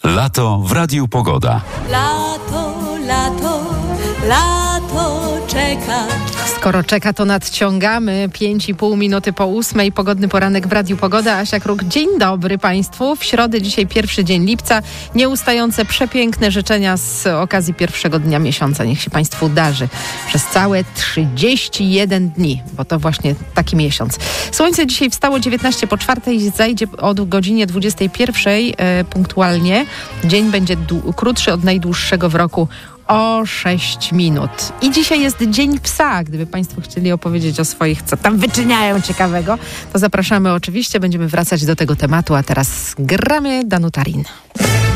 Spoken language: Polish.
Lato w Radiu Pogoda. Lato, lato, lato czeka. Skoro czeka, to nadciągamy. 5,5 minuty po 8. Pogodny poranek w Radiu Pogoda. Asia Kruk, dzień dobry Państwu. W środę, dzisiaj pierwszy dzień lipca. Nieustające, przepiękne życzenia z okazji pierwszego dnia miesiąca. Niech się Państwu darzy przez całe 31 dni, bo to właśnie taki miesiąc. Słońce dzisiaj wstało 19 po 4 i zajdzie od godzinie 21 punktualnie. Dzień będzie krótszy od najdłuższego w roku o 6 minut. I dzisiaj jest Dzień Psa. Gdyby Państwo chcieli opowiedzieć o swoich, co tam wyczyniają ciekawego, to zapraszamy oczywiście. Będziemy wracać do tego tematu, a teraz gramy Danutarin.